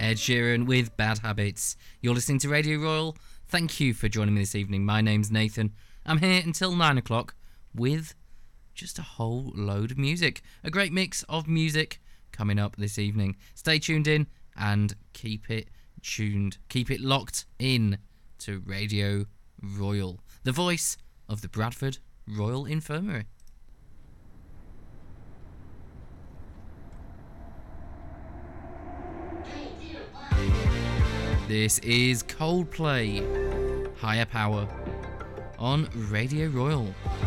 Ed Sheeran with Bad Habits. You're listening to Radio Royal. Thank you for joining me this evening. My name's Nathan. I'm here until 9 o'clock with just a whole load of music. A great mix of music coming up this evening. Stay tuned in and keep it tuned. Keep it locked in to Radio Royal, the voice of the Bradford Royal Infirmary. This is Coldplay, Higher Power, on Radio Royal.